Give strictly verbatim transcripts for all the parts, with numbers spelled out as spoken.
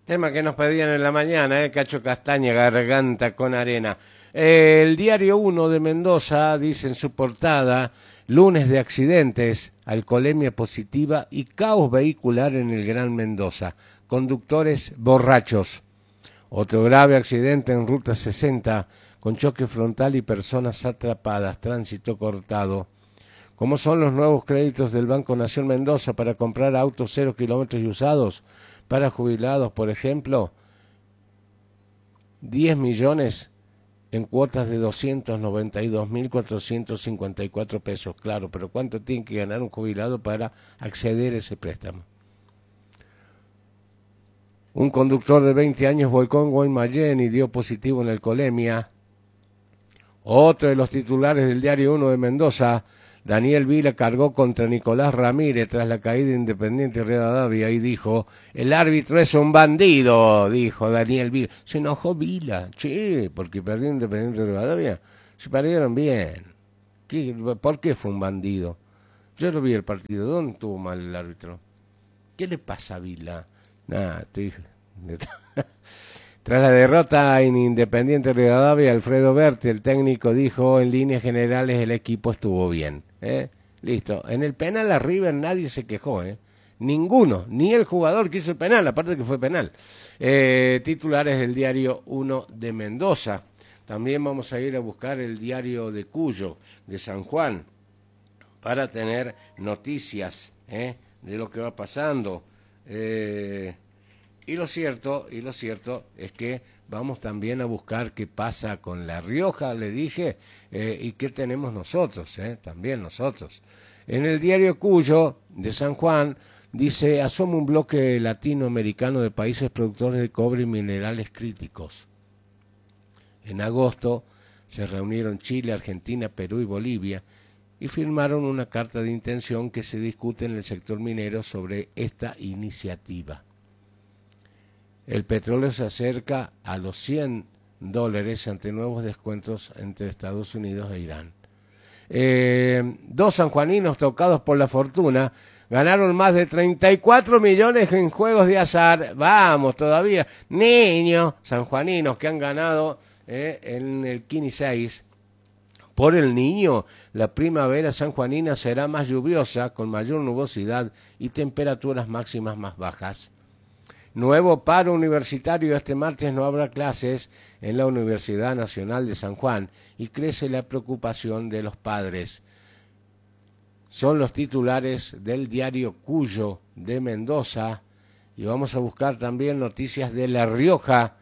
Tema que nos pedían en la mañana, ¿eh? Cacho Castaña, Garganta con Arena. Eh, el diario uno de Mendoza dice en su portada, lunes de accidentes, alcoholemia positiva y caos vehicular en el Gran Mendoza. Conductores borrachos. Otro grave accidente en Ruta sesenta, con choque frontal y personas atrapadas, tránsito cortado. ¿Cómo son los nuevos créditos del Banco Nación Mendoza para comprar autos cero kilómetros y usados? Para jubilados, por ejemplo, diez millones en cuotas de doscientos noventa y dos mil cuatrocientos cincuenta y cuatro pesos. Claro, pero ¿cuánto tiene que ganar un jubilado para acceder a ese préstamo? Un conductor de veinte años volcó en Guaymallén y dio positivo en la alcoholemia. Otro de los titulares del diario uno de Mendoza, Daniel Vila cargó contra Nicolás Ramírez tras la caída de Independiente Rivadavia y dijo, el árbitro es un bandido, dijo Daniel Vila. Se enojó Vila, che, porque perdió Independiente Rivadavia. Se perdieron bien. ¿Qué, ¿Por qué fue un bandido? Yo lo vi el partido. ¿Dónde estuvo mal el árbitro? ¿Qué le pasa a Vila? Nada, estoy... Tras la derrota en Independiente Rivadavia, Alfredo Berti, el técnico, dijo en líneas generales el equipo estuvo bien. ¿eh? Listo. En el penal a River nadie se quejó. ¿eh? Ninguno, ni el jugador que hizo el penal, aparte que fue penal. Eh, titulares del diario uno de Mendoza. También vamos a ir a buscar el diario de Cuyo, de San Juan, para tener noticias ¿eh? de lo que va pasando. Eh... Y lo cierto, y lo cierto es que vamos también a buscar qué pasa con La Rioja, le dije, eh, y qué tenemos nosotros, eh, también nosotros. En el diario Cuyo, de San Juan, dice, asoma un bloque latinoamericano de países productores de cobre y minerales críticos. En agosto se reunieron Chile, Argentina, Perú y Bolivia y firmaron una carta de intención que se discute en el sector minero sobre esta iniciativa. El petróleo se acerca a los cien dólares ante nuevos descuentos entre Estados Unidos e Irán. Eh, dos sanjuaninos tocados por la fortuna ganaron más de treinta y cuatro millones en juegos de azar. Vamos, todavía. Niños sanjuaninos que han ganado eh, en el Kini seis. Por el niño, la primavera sanjuanina será más lluviosa, con mayor nubosidad y temperaturas máximas más bajas. Nuevo paro universitario, este martes no habrá clases en la Universidad Nacional de San Juan y crece la preocupación de los padres. Son los titulares del diario Cuyo de Mendoza y vamos a buscar también noticias de La Rioja.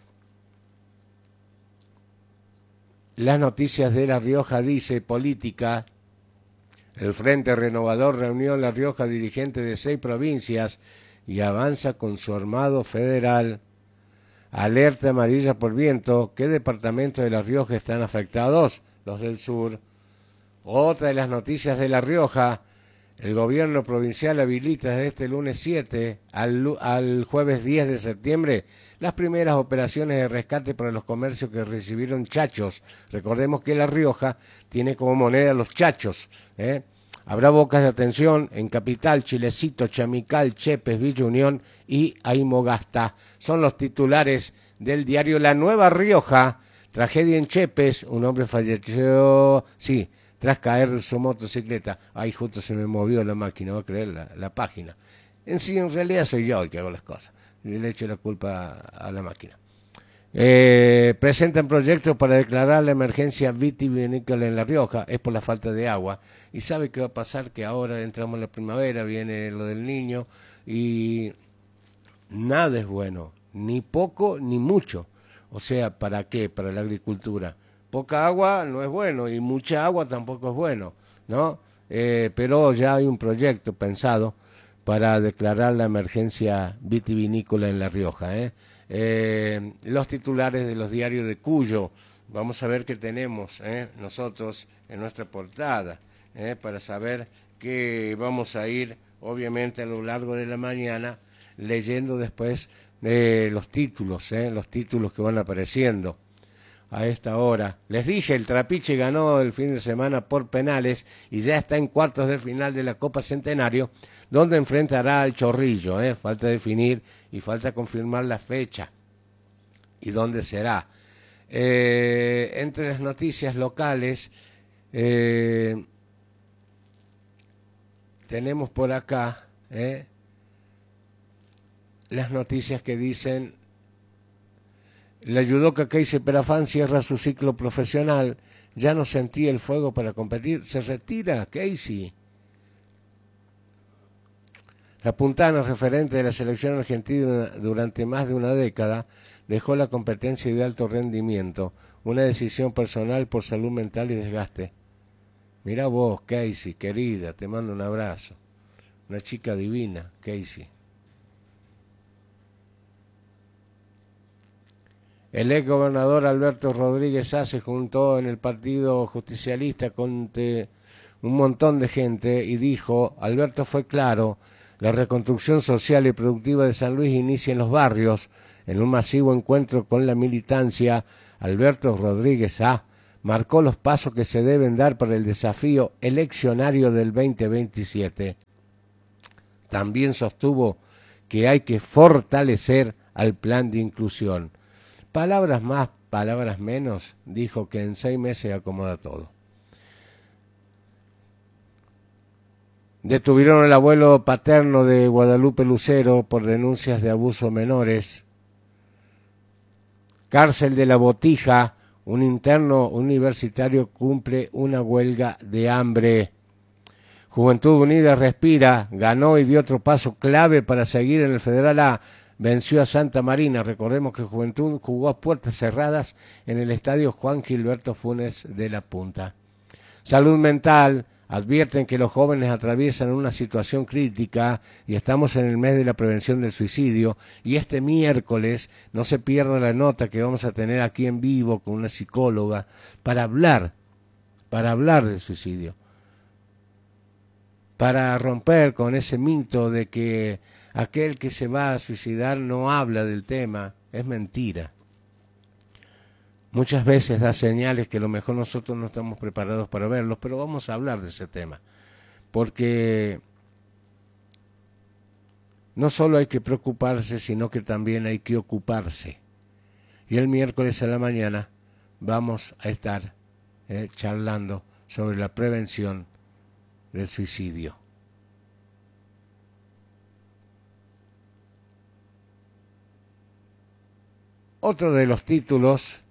Las noticias de La Rioja dice política. El Frente Renovador reunió en La Rioja dirigentes de seis provincias y avanza con su armado federal. Alerta amarilla por viento. ¿Qué departamentos de La Rioja están afectados? Los del sur. Otra de las noticias de La Rioja. El gobierno provincial habilita desde este lunes siete al, al jueves diez de septiembre las primeras operaciones de rescate para los comercios que recibieron chachos. Recordemos que La Rioja tiene como moneda los chachos, ¿eh? Habrá bocas de atención en Capital, Chilecito, Chamical, Chepes, Villa Unión y Aymogasta. Son los titulares del diario La Nueva Rioja. Tragedia en Chepes, un hombre falleció, sí, tras caer de su motocicleta. Ay, justo se me movió la máquina, va a creer la, la página. En sí, en realidad soy yo el que hago las cosas. Y le echo la culpa a la máquina. Eh, presentan proyectos para declarar la emergencia vitivinícola en La Rioja, es por la falta de agua. Y sabe qué va a pasar, que ahora entramos en la primavera, viene lo del niño y nada es bueno, ni poco ni mucho. O sea, ¿para qué? Para la agricultura. Poca agua no es bueno y mucha agua tampoco es bueno, ¿no? Eh, pero ya hay un proyecto pensado para declarar la emergencia vitivinícola en La Rioja, ¿eh? Eh, los titulares de los diarios de Cuyo, vamos a ver qué tenemos ¿eh? nosotros en nuestra portada, ¿eh? para saber que vamos a ir, obviamente, a lo largo de la mañana, leyendo después eh, los títulos, ¿eh? los títulos que van apareciendo. a esta hora. Les dije, el Trapiche ganó el fin de semana por penales y ya está en cuartos de final de la Copa Centenario, donde enfrentará al Chorrillo. ¿eh? Falta definir y falta confirmar la fecha y dónde será. Eh, entre las noticias locales, eh, tenemos por acá eh, las noticias que dicen: la judoka Casey Perafán cierra su ciclo profesional, ya no sentía el fuego para competir, se retira Casey. La puntana, referente de la selección argentina durante más de una década, dejó la competencia de alto rendimiento, una decisión personal por salud mental y desgaste. Mirá vos, Casey, querida, te mando un abrazo. Una chica divina, Casey. El ex gobernador Alberto Rodríguez A se juntó en el Partido Justicialista con te, un montón de gente y dijo: Alberto fue claro, la reconstrucción social y productiva de San Luis inicia en los barrios. En un masivo encuentro con la militancia, Alberto Rodríguez A marcó los pasos que se deben dar para el desafío eleccionario del veinte veintisiete. También sostuvo que hay que fortalecer al plan de inclusión. Palabras más, palabras menos, dijo que en seis meses acomoda todo. Detuvieron al abuelo paterno de Guadalupe Lucero por denuncias de abuso a menores. Cárcel de la Botija, un interno universitario cumple una huelga de hambre. Juventud Unida respira, ganó y dio otro paso clave para seguir en el Federal A. Venció a Santa Marina. Recordemos que Juventud jugó a puertas cerradas en el estadio Juan Gilberto Funes de La Punta. Salud mental. Advierten que los jóvenes atraviesan una situación crítica y estamos en el mes de la prevención del suicidio. Y este miércoles no se pierda la nota que vamos a tener aquí en vivo con una psicóloga para hablar, para hablar del suicidio. Para romper con ese mito de que aquel que se va a suicidar no habla del tema. Es mentira. Muchas veces da señales que a lo mejor nosotros no estamos preparados para verlos, pero vamos a hablar de ese tema. Porque no solo hay que preocuparse, sino que también hay que ocuparse. Y el miércoles a la mañana vamos a estar eh, charlando sobre la prevención del suicidio. Otro de los títulos: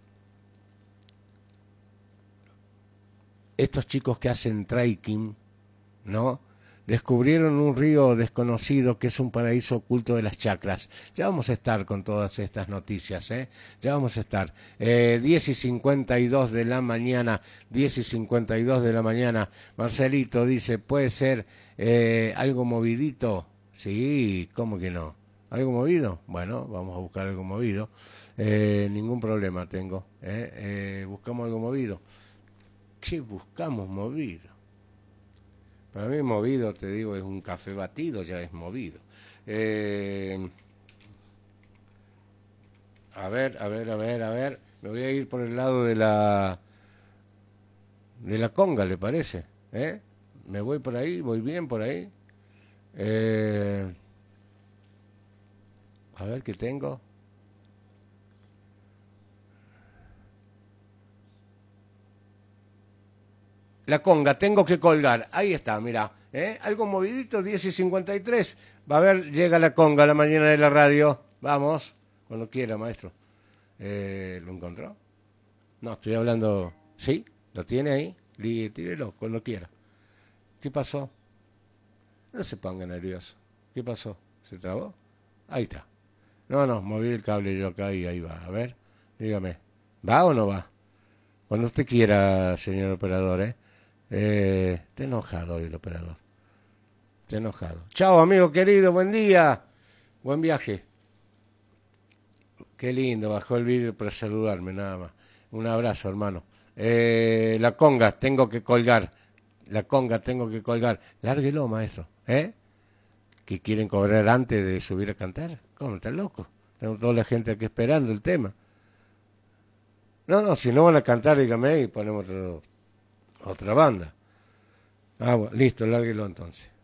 estos chicos que hacen trekking, ¿no? Descubrieron un río desconocido que es un paraíso oculto de las chacras. Ya vamos a estar con todas estas noticias, ¿eh? Ya vamos a estar. Eh, diez y cincuenta y dos de la mañana, diez y cincuenta y dos de la mañana. Marcelito dice, ¿puede ser eh, algo movidito? Sí, ¿cómo que no? ¿Algo movido? Bueno, vamos a buscar algo movido. Eh, ningún problema tengo. ¿eh? Eh, buscamos algo movido. ¿Qué buscamos movido? Para mí movido, te digo, es un café batido, ya es movido. Eh, a ver, a ver, a ver, a ver. Me voy a ir por el lado de la de la conga, ¿le parece? ¿Eh? Me voy por ahí, voy bien por ahí. Eh, a ver qué tengo. La conga, tengo que colgar. Ahí está, mira. ¿eh? Algo movidito, diez y cincuenta y tres. Va a ver, llega la conga a la mañana de la radio. Vamos, cuando quiera, maestro. Eh, ¿Lo encontró? No, estoy hablando... ¿Sí? ¿Lo tiene ahí? Tírelo, cuando quiera. ¿Qué pasó? No se ponga nervioso. ¿Qué pasó? ¿Se trabó? Ahí está. No, no, moví el cable yo acá y ahí va. A ver, dígame. ¿Va o no va? Cuando usted quiera, señor operador, ¿eh? Eh, está enojado hoy el operador. Está enojado. Chao, amigo querido, buen día. Buen viaje. Qué lindo, bajó el vídeo para saludarme, nada más. Un abrazo, hermano. Eh, la conga, tengo que colgar. La conga, tengo que colgar. Lárguelo, maestro. ¿Eh? ¿Que quieren cobrar antes de subir a cantar? ¿Cómo? ¿Están locos? Tengo toda la gente aquí esperando el tema. No, no, si no van a cantar, dígame y ponemos otro, otra banda. Ah, bueno, listo, lárguelo entonces.